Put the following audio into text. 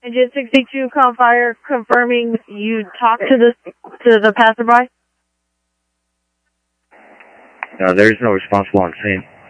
Engine 62, com fire, confirming you talked to the passerby. No, there's no responsible on scene.